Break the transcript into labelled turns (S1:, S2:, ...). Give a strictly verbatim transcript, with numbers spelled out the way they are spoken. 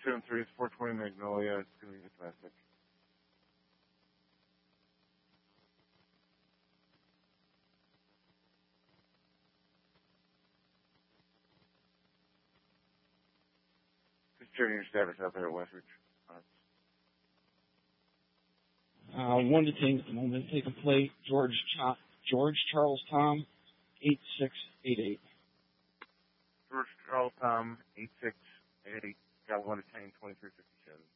S1: two and three is four twenty Magnolia. It's going to be the classic. Just journey your status out there at Westridge.
S2: Uh, one to ten at the moment. Take a plate. George Ch- George Charles Tom, eight six eight eight.
S1: George Charles Tom, eight six eight eight. Got one to ten, twenty-three fifty-seven.